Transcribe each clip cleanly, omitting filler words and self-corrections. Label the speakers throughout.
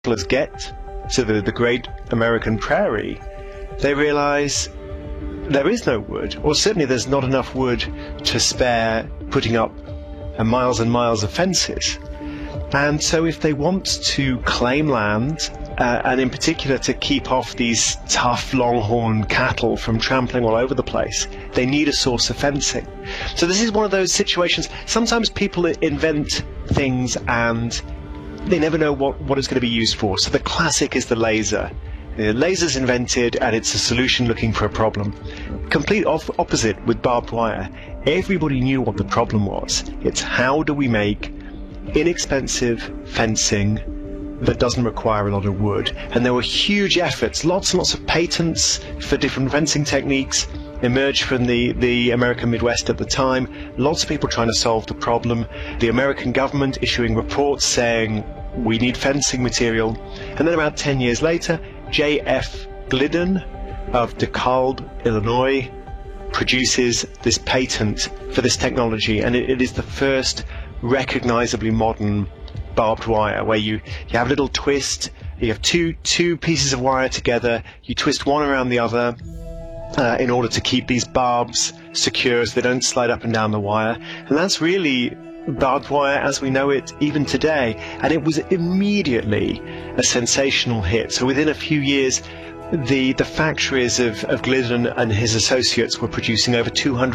Speaker 1: settlers get to the great American prairie, they realize there is no wood, or certainly there's not enough wood to spare putting up miles and miles of fences. And so if they want to claim land, and in particular to keep off these tough longhorn cattle from trampling all over the place, they need a source of fencing. So this is one of those situations. Sometimes people invent things and they never know what it's going to be used for. So the classic is the laser. The laser's invented and it's a solution looking for a problem. Complete opposite with barbed wire. Everybody knew what the problem was. It's how do we make inexpensive fencing that doesn't require a lot of wood. And there were huge efforts, lots and lots of patents for different fencing techniques emerged from the American Midwest at the time. Lots of people trying to solve the problem. The American government issuing reports saying we need fencing material. And then about 10 years later, J.F. Glidden of DeKalb, Illinois, produces this patent for this technology, and it is the first recognizably modern barbed wire, where you have a little twist, you have two pieces of wire together, you twist one around the other in order to keep these barbs secure so they don't slide up and down the wire. And that's really barbed wire as we know it even today. And it was immediately a sensational hit. So within a few years, the factories of Glidden and his associates were producing over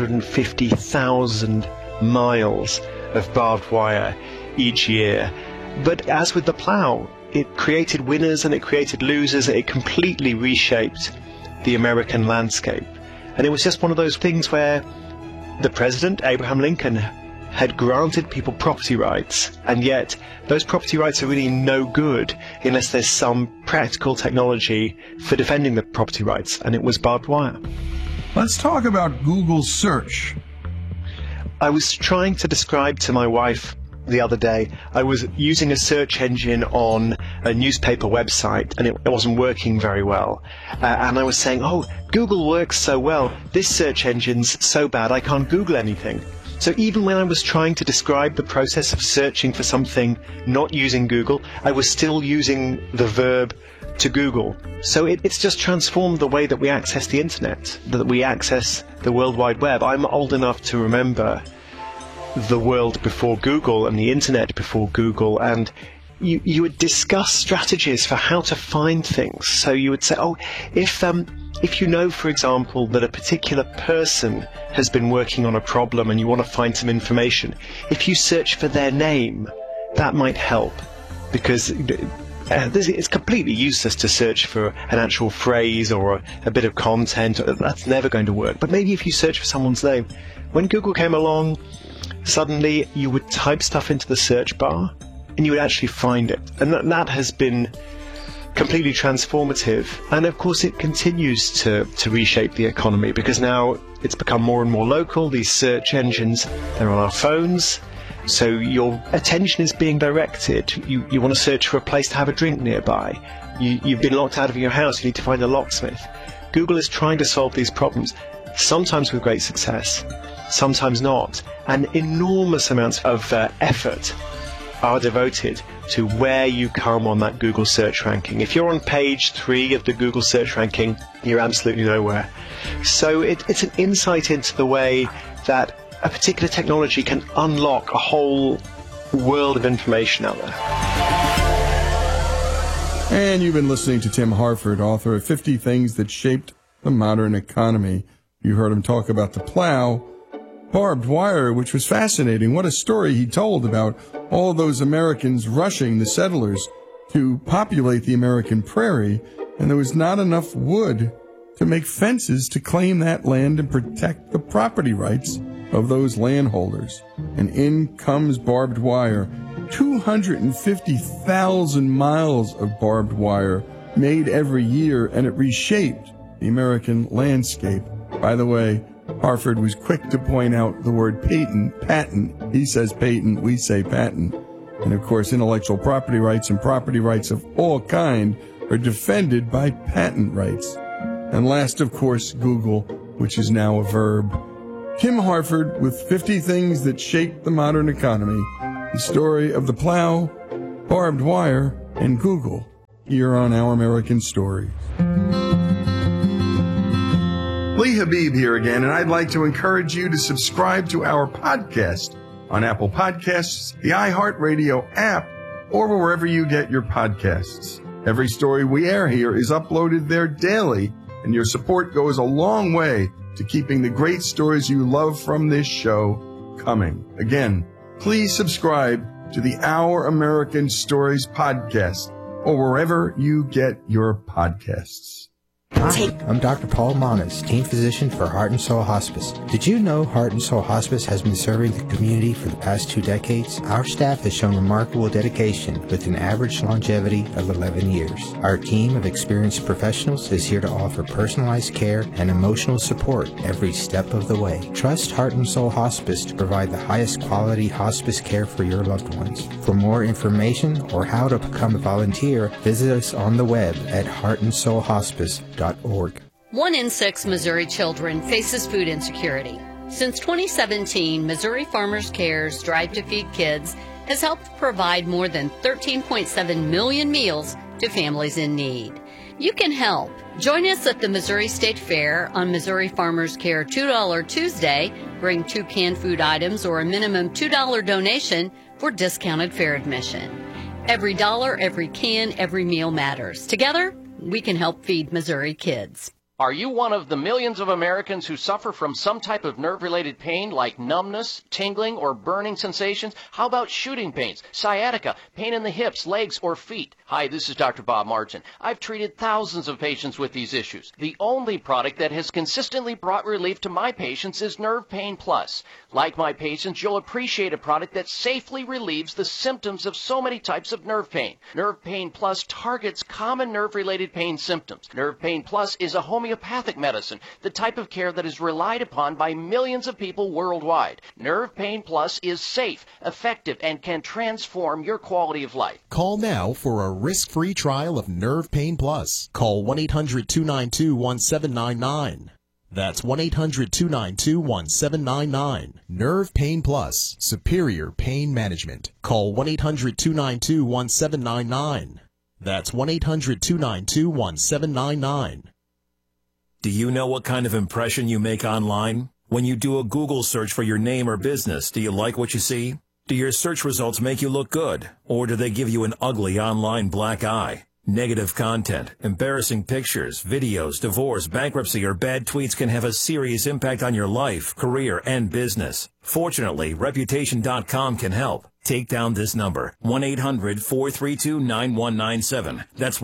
Speaker 1: 250,000 miles of barbed wire each year. But as with the plow, it created winners and it created losers. It completely reshaped the American landscape. And it was just one of those things where the president, Abraham Lincoln, had granted people property rights, and yet those property rights are really no good unless there's some practical technology for defending the property rights, and it was barbed wire.
Speaker 2: Let's talk about Google search.
Speaker 1: I was trying to describe to my wife the other day, I was using a search engine on a newspaper website and it wasn't working very well. And I was saying, oh, Google works so well. This search engine's so bad I can't Google anything. So even when I was trying to describe the process of searching for something not using Google, I was still using the verb to Google. So it's just transformed the way that we access the internet, that we access the World Wide Web. I'm old enough to remember the world before Google and the internet before Google, and you would discuss strategies for how to find things. So you would say, oh, if you know, for example, that a particular person has been working on a problem and you want to find some information, if you search for their name, that might help, because it's completely useless to search for an actual phrase or a bit of content. That's never going to work. But maybe if you search for someone's name. When Google came along, suddenly you would type stuff into the search bar and you would actually find it. And that has been completely transformative. And of course it continues to reshape the economy, because now it's become more and more local. These search engines, they're on our phones. So your attention is being directed. You want to search for a place to have a drink nearby. You've been locked out of your house. You need to find a locksmith. Google is trying to solve these problems, sometimes with great success, sometimes not. And enormous amounts of effort are devoted to where you come on that Google search ranking. If you're on page 3 of the Google search ranking, you're absolutely nowhere. So it's an insight into the way that a particular technology can unlock a whole world of information out there.
Speaker 2: And you've been listening to Tim Harford, author of 50 Things That Shaped the Modern Economy. You heard him talk about the plow, barbed wire, which was fascinating. What a story he told about all those Americans rushing the settlers to populate the American prairie, and there was not enough wood to make fences to claim that land and protect the property rights of those landholders. And in comes barbed wire. 250,000 miles of barbed wire made every year, and it reshaped the American landscape. By the way, Harford was quick to point out the word patent. He says patent, we say patent. And of course, intellectual property rights and property rights of all kind are defended by patent rights. And last, of course, Google, which is now a verb. Tim Harford with 50 Things That Shaped the Modern Economy, the story of the plow, barbed wire, and Google. here on Our American Stories. Lee Habib here again, and I'd like to encourage you to subscribe to our podcast on Apple Podcasts, the iHeartRadio app, or wherever you get your podcasts. Every story we air here is uploaded there daily, and your support goes a long way to keeping the great stories you love from this show coming. Again, please subscribe to the Our American Stories podcast or wherever you get your podcasts.
Speaker 3: Hi, I'm Dr. Paul Manas, team physician for Heart and Soul Hospice. Did you know Heart and Soul Hospice has been serving the community for the past 2 decades? Our staff has shown remarkable dedication with an average longevity of 11 years. Our team of experienced professionals is here to offer personalized care and emotional support every step of the way. Trust Heart and Soul Hospice to provide the highest quality hospice care for your loved ones. For more information or how to become a volunteer, visit us on the web at heartandsoulhospice.org.
Speaker 4: 1 in 6 Missouri children faces food insecurity. Since 2017, Missouri Farmers Care's Drive to Feed Kids has helped provide more than 13.7 million meals to families in need. You can help. Join us at the Missouri State Fair on Missouri Farmers Care $2 Tuesday. Bring 2 canned food items or a minimum $2 donation for discounted fair admission. Every dollar, every can, every meal matters. Together, we can help feed Missouri kids.
Speaker 5: Are you one of the millions of Americans who suffer from some type of nerve-related pain like numbness, tingling, or burning sensations? How about shooting pains, sciatica, pain in the hips, legs, or feet? Hi, this is Dr. Bob Martin. I've treated thousands of patients with these issues. The only product that has consistently brought relief to my patients is Nerve Pain Plus. Like my patients, you'll appreciate a product that safely relieves the symptoms of so many types of nerve pain. Nerve Pain Plus targets common nerve-related pain symptoms. Nerve Pain Plus is a homeopathic medicine, the type of care that is relied upon by millions of people worldwide. Nerve Pain Plus is safe, effective, and can transform your quality of life.
Speaker 6: Call now for a risk-free trial of Nerve Pain Plus. Call 1-800-292-1799. That's 1-800-292-1799. Nerve Pain Plus, superior pain management. Call 1-800-292-1799. That's 1-800-292-1799.
Speaker 7: Do you know what kind of impression you make online? When you do a Google search for your name or business, do you like what you see? Do your search results make you look good? Or do they give you an ugly online black eye? Negative content, embarrassing pictures, videos, divorce, bankruptcy, or bad tweets can have a serious impact on your life, career, and business. Fortunately, Reputation.com can help. Take down this number, 1-800-432-9197. That's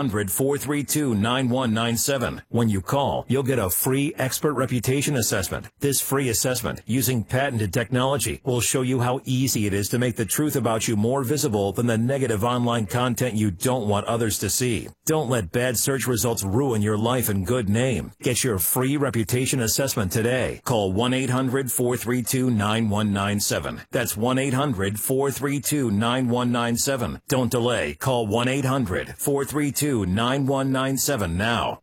Speaker 7: 1-800-432-9197. When you call, you'll get a free expert reputation assessment. This free assessment, using patented technology, will show you how easy it is to make the truth about you more visible than the negative online content you don't want others to see. Don't let bad search results ruin your life and good name. Get your free reputation assessment today. Call 1-800-432-9197. That's 1-800-432-9197. Don't delay. Call 1-800-432-9197 now.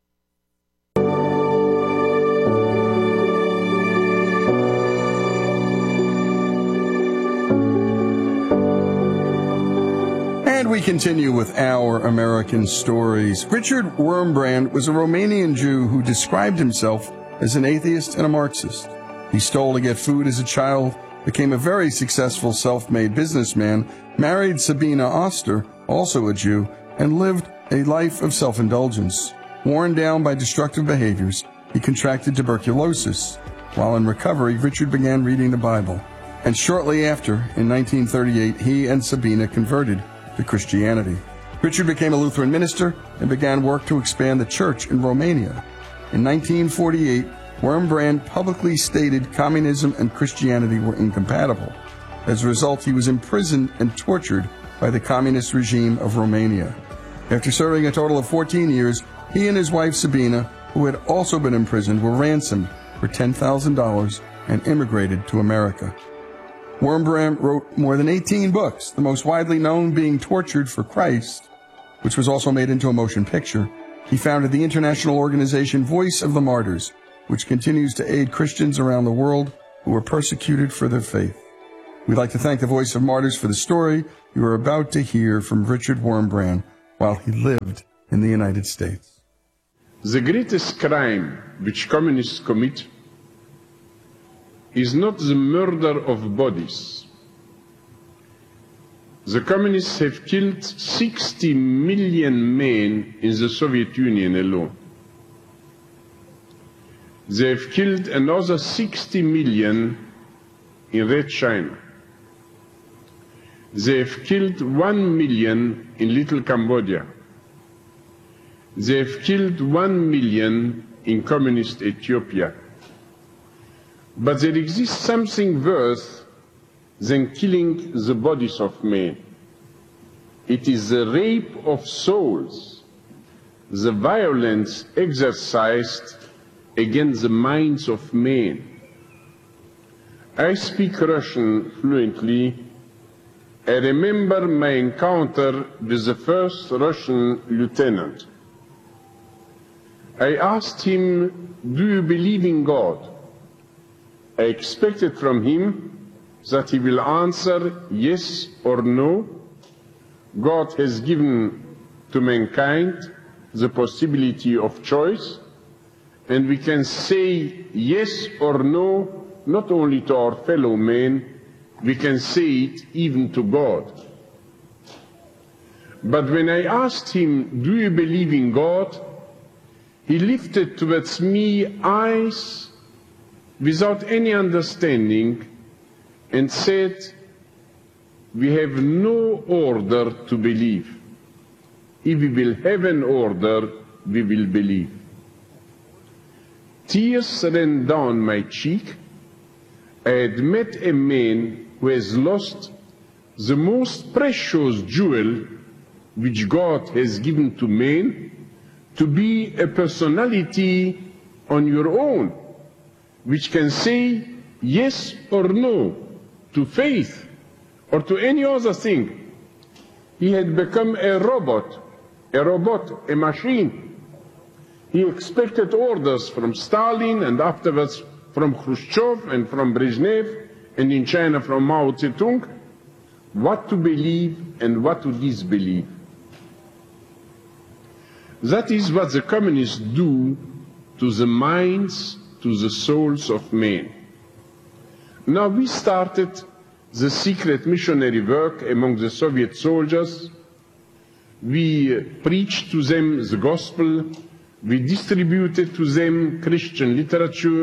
Speaker 2: And we continue with Our American Stories. Richard Wurmbrand was a Romanian Jew who described himself as an atheist and a Marxist. He stole to get food as a child, became a very successful self-made businessman, married Sabina Oster, also a Jew, and lived a life of self-indulgence. Worn down by destructive behaviors, he contracted tuberculosis. While in recovery, Richard began reading the Bible. And shortly after, in 1938, he and Sabina converted to Christianity. Richard became a Lutheran minister and began work to expand the church in Romania. In 1948, Wurmbrand publicly stated communism and Christianity were incompatible. As a result, he was imprisoned and tortured by the communist regime of Romania. After serving a total of 14 years, he and his wife Sabina, who had also been imprisoned, were ransomed for $10,000 and immigrated to America. Wurmbrand wrote more than 18 books, the most widely known being Tortured for Christ, which was also made into a motion picture. He founded the international organization Voice of the Martyrs, which continues to aid Christians around the world who are persecuted for their faith. We'd like to thank the Voice of Martyrs for the story you are about to hear from Richard Wurmbrand. while he lived in the United States.
Speaker 8: The greatest crime which communists commit is not the murder of bodies. The communists have killed 60 million men in the Soviet Union alone. They have killed another 60 million in Red China. They have killed 1 million in Little Cambodia. They have killed 1 million in communist Ethiopia. But there exists something worse than killing the bodies of men. It is the rape of souls, the violence exercised against the minds of men. I speak Russian fluently. I remember my encounter with the first Russian lieutenant. I asked him, "Do you believe in God?" I expected from him that he will answer yes or no. God has given to mankind the possibility of choice, and we can say yes or no not only to our fellow men, we can say it even to God. But when I asked him, "Do you believe in God?" he lifted towards me eyes without any understanding and said, "We have no order to believe. If we will have an order, we will believe." Tears ran down my cheek. I had met a man who has lost the most precious jewel which God has given to man, to be a personality on your own, which can say yes or no to faith or to any other thing. He had become a robot, a machine. He expected orders from Stalin and afterwards from Khrushchev and from Brezhnev, and in China from Mao Zedong, what to believe and what to disbelieve. That is what the communists do to the minds, to the souls of men. Now we started the secret missionary work among the Soviet soldiers. We preached to them the gospel. We distributed to them Christian literature.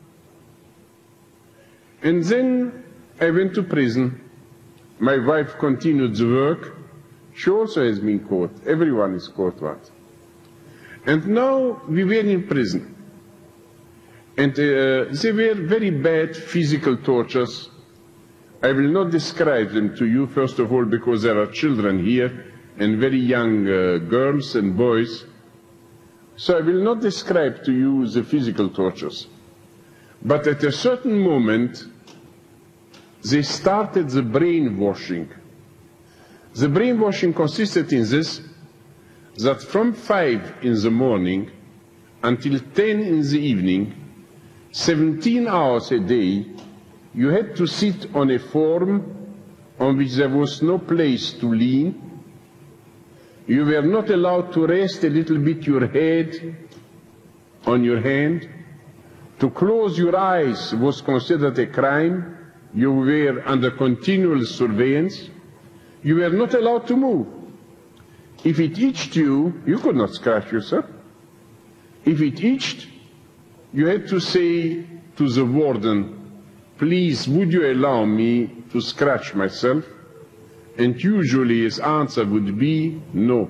Speaker 8: And then I went to prison. My wife continued the work. She also has been caught. Everyone is caught once. And now we were in prison. And they were very bad physical tortures. I will not describe them to you, first of all, because there are children here and very young girls and boys. So I will not describe to you the physical tortures. But at a certain moment, they started the brainwashing. The brainwashing consisted in this, that from 5 in the morning until 10 in the evening, 17 hours a day, you had to sit on a form on which there was no place to lean. You were not allowed to rest a little bit your head on your hand. To close your eyes was considered a crime. You were under continual surveillance. You were not allowed to move. If it itched you, you could not scratch yourself. If it itched, you had to say to the warden, "Please, would you allow me to scratch myself?" And usually his answer would be no.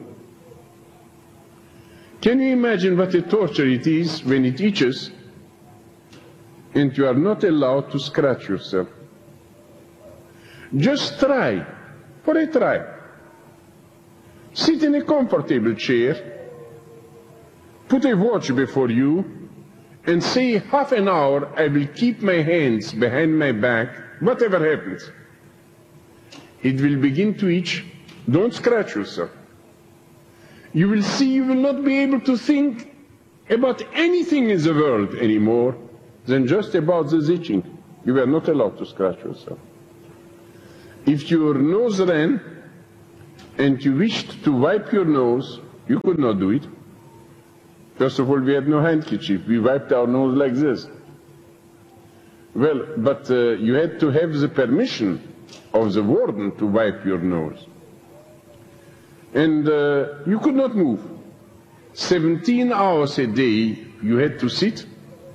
Speaker 8: Can you imagine what a torture it is when it itches and you are not allowed to scratch yourself? Just try, for a try. Sit in a comfortable chair, put a watch before you, and say, half an hour I will keep my hands behind my back, whatever happens. It will begin to itch. Don't scratch yourself. You will see you will not be able to think about anything in the world anymore than just about this itching. You were not allowed to scratch yourself. If your nose ran, and you wished to wipe your nose, you could not do it. First of all, we had no handkerchief. We wiped our nose like this. Well, but you had to have the permission of the warden to wipe your nose. And you could not move. 17 hours a day you had to sit,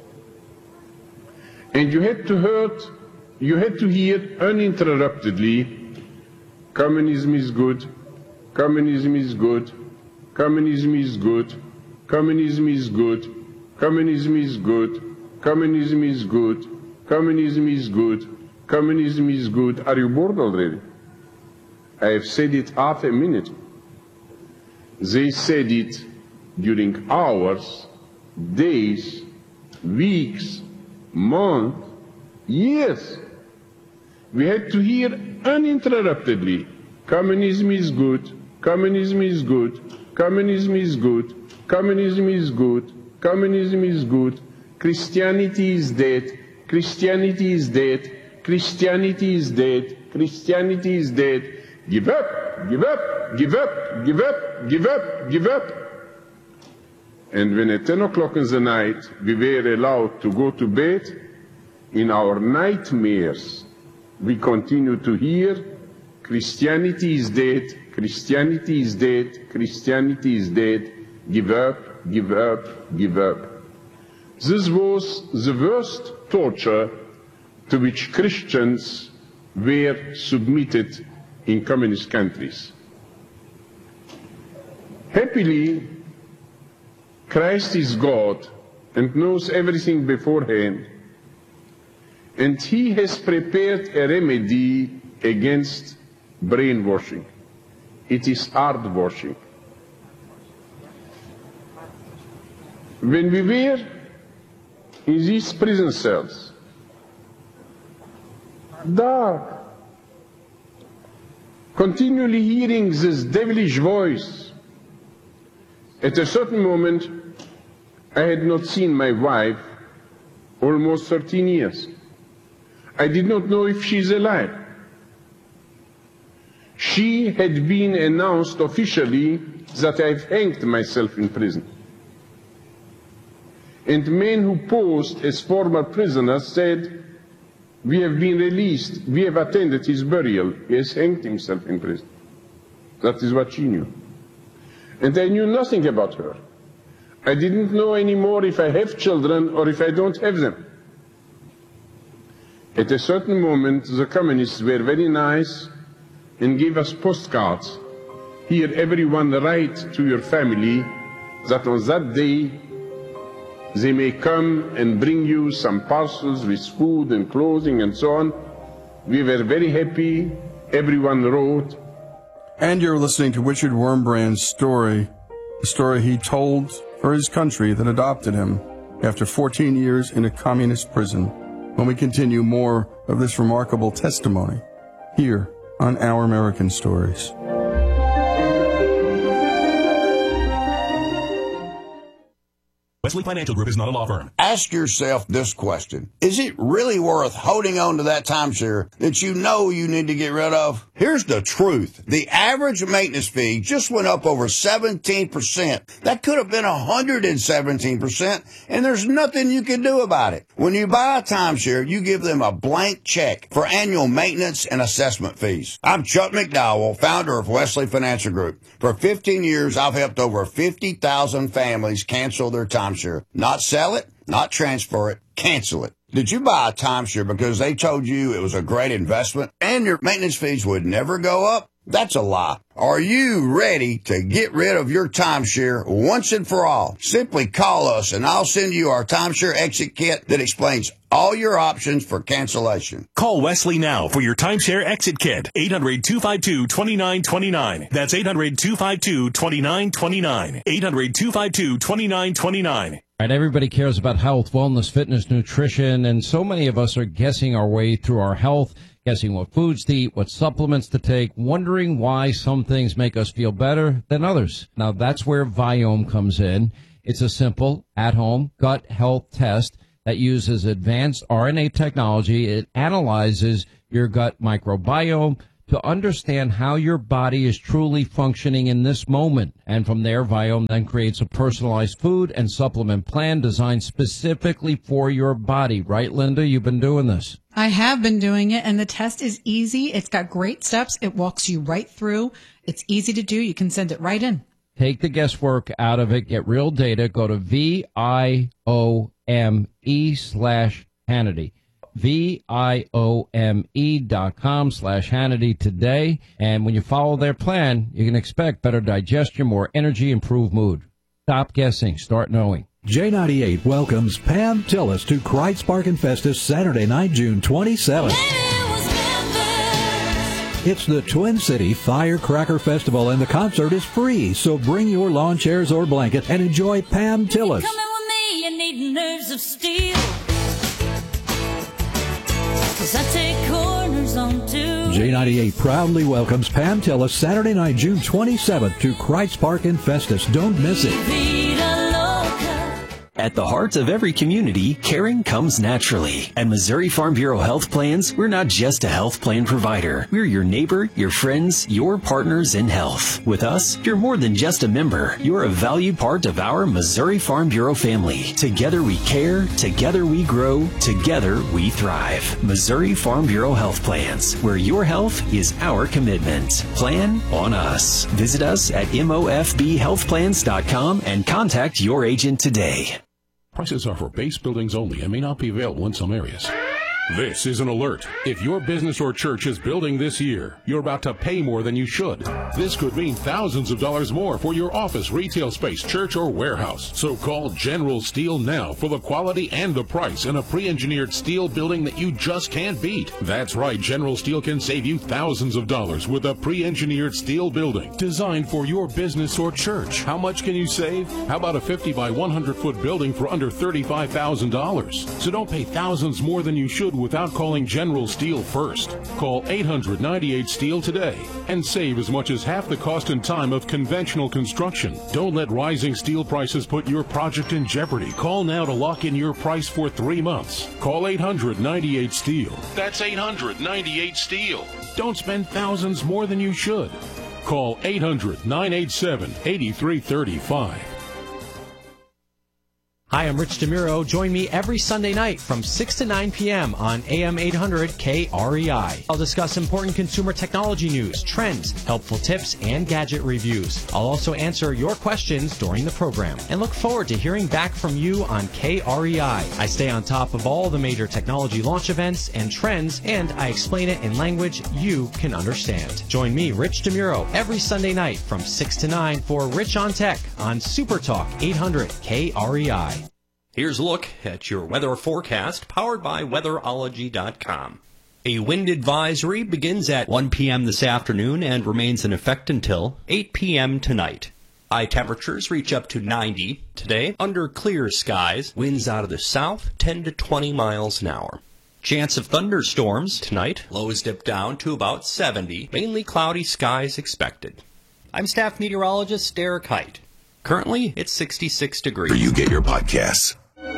Speaker 8: and you had to hear uninterruptedly, communism is good, communism is good, communism is good, communism is good, communism is good, communism is good, communism is good, communism is good. Are you bored already? I have said it half a minute. They said it during hours, days, weeks, months, years. We had to hear uninterruptedly, communism is good, communism is good, communism is good, communism is good, communism is good, Christianity is dead, Christianity is dead, Christianity is dead, Christianity is dead. Give up, give up, give up, give up, give up, give up. And when at 10 o'clock in the night we were allowed to go to bed, in our nightmares we continue to hear, Christianity is dead, Christianity is dead, Christianity is dead, give up, give up, give up. This was the worst torture to which Christians were submitted in communist countries. Happily, Christ is God and knows everything beforehand, and he has prepared a remedy against brainwashing. It is heart washing. When we were in these prison cells, dark, continually hearing this devilish voice, at a certain moment I had not seen my wife almost 13 years. I did not know if she's alive. She had been announced officially that I've hanged myself in prison. And men who posed as former prisoners said, we have been released, we have attended his burial, he has hanged himself in prison. That is what she knew. And I knew nothing about her. I didn't know anymore if I have children or if I don't have them. At a certain moment, the communists were very nice and gave us postcards. Here, everyone write to your family that on that day they may come and bring you some parcels with food and clothing and so on. We were very happy. Everyone wrote.
Speaker 2: And you're listening to Richard Wurmbrand's story, the story he told for his country that adopted him after 14 years in a communist prison. When we continue more of this remarkable testimony here on Our American Stories.
Speaker 9: Wesley Financial Group is not a law firm.
Speaker 10: Ask yourself this question. Is it really worth holding on to that timeshare that you know you need to get rid of? Here's the truth. The average maintenance fee just went up over 17%. That could have been 117%, and there's nothing you can do about it. When you buy a timeshare, you give them a blank check for annual maintenance and assessment fees. I'm Chuck McDowell, founder of Wesley Financial Group. For 15 years, I've helped over 50,000 families cancel their timeshare. Not sell it, not transfer it, cancel it. Did you buy a timeshare because they told you it was a great investment and your maintenance fees would never go up? That's a lie. Are you ready to get rid of your timeshare once and for all? Simply call us and I'll send you our timeshare exit kit that explains all your options for cancellation.
Speaker 9: Call Wesley now for your timeshare exit kit. 800-252-2929. That's 800-252-2929. 800-252-2929.
Speaker 11: All right, everybody cares about health, wellness, fitness, nutrition, and so many of us are guessing our way through our health, guessing what foods to eat, what supplements to take, wondering why some things make us feel better than others. Now, that's where Viome comes in. It's a simple, at-home gut health test that uses advanced RNA technology. It analyzes your gut microbiome to understand how your body is truly functioning in this moment. And from there, Viome then creates a personalized food and supplement plan designed specifically for your body. Right, Linda? You've been doing this.
Speaker 12: I have been doing it, and the test is easy. It's got great steps. It walks you right through. It's easy to do. You can send it right in.
Speaker 11: Take the guesswork out of it. Get real data. Go to VIOME/Hannity. VIOME.com/Hannity today. And when you follow their plan, you can expect better digestion, more energy, improved mood. Stop guessing. Start knowing.
Speaker 13: J98 welcomes Pam Tillis to Kreispark and Festus Saturday night, June 27th. It's the Twin City Firecracker Festival, and the concert is free, so bring your lawn chairs or blanket and enjoy Pam Tillis.
Speaker 14: Coming with me, you need nerves of steel. 'Cause I take corners on too.
Speaker 13: J98 proudly welcomes Pam Tillis Saturday night, June 27th to Kreispark and Festus. Don't miss it.
Speaker 15: At the heart of every community, caring comes naturally. At Missouri Farm Bureau Health Plans, we're not just a health plan provider. We're your neighbor, your friends, your partners in health. With us, you're more than just a member. You're a valued part of our Missouri Farm Bureau family. Together we care, together we grow, together we thrive. Missouri Farm Bureau Health Plans, where your health is our commitment. Plan on us. Visit us at mofbhealthplans.com and contact your agent today.
Speaker 9: Prices are for base buildings only and may not be available in some areas. This is an alert. If your business or church is building this year, you're about to pay more than you should. This could mean thousands of dollars more for your office, retail space, church, or warehouse. So call General Steel now for the quality and the price in a pre-engineered steel building that you just can't beat. That's right, General Steel can save you thousands of dollars with a pre-engineered steel building designed for your business or church. How much can you save? How about a 50 by 100 foot building for under $35,000? So don't pay thousands more than you should without calling General Steel first. Call 800-98-STEEL today and save as much as half the cost and time of conventional construction. Don't let rising steel prices put your project in jeopardy. Call now to lock in your price for 3 months. Call 800-98-STEEL. That's 800-98-STEEL. Don't spend thousands more than you should. Call 800-987-8335.
Speaker 16: Hi, I'm Rich DeMuro. Join me every Sunday night from 6 to 9 p.m. on AM 800 KREI. I'll discuss important consumer technology news, trends, helpful tips, and gadget reviews. I'll also answer your questions during the program and look forward to hearing back from you on KREI. I stay on top of all the major technology launch events and trends, and I explain it in language you can understand. Join me, Rich DeMuro, every Sunday night from 6 to 9 for Rich on Tech on Super Talk 800 KREI.
Speaker 17: Here's a look at your weather forecast, powered by weatherology.com. A wind advisory begins at 1 p.m. this afternoon and remains in effect until 8 p.m. tonight. High temperatures reach up to 90 today under clear skies. Winds out of the south 10 to 20 miles an hour. Chance of thunderstorms tonight. Lows dip down to about 70. Mainly cloudy skies expected. I'm staff meteorologist Derek Height. Currently, it's 66 degrees.
Speaker 18: Where you get your podcasts.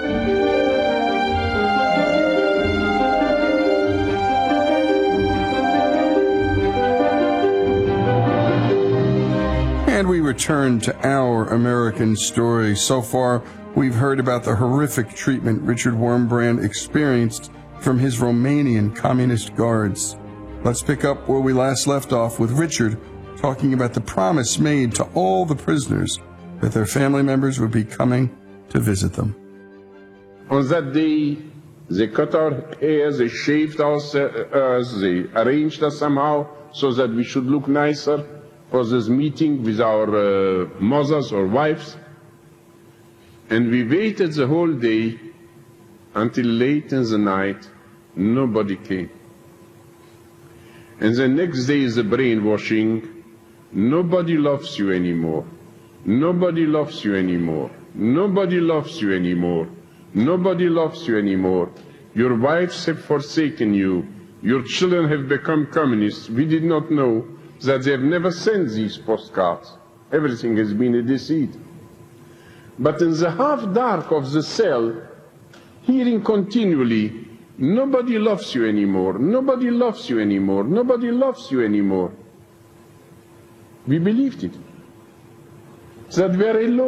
Speaker 2: And we return to our American story. So far, we've heard about the horrific treatment Richard Wurmbrand experienced from his Romanian communist guards. Let's pick up where we last left off with Richard talking about the promise made to all the prisoners that their family members would be coming to visit them.
Speaker 8: On that day, they cut our hair, they shaved us, they arranged us somehow so that we should look nicer for this meeting with our mothers or wives. And we waited the whole day until late in the night. Nobody came. And the next day is the brainwashing. Nobody loves you anymore. Nobody loves you anymore. Nobody loves you anymore. Nobody loves you anymore. Your wives have forsaken you. Your children have become communists. We did not know that they have never sent these postcards. Everything has been a deceit. But in the half dark of the cell, hearing continually Nobody loves you anymore. Nobody loves you anymore. Nobody loves you anymore. We believed it. That very low.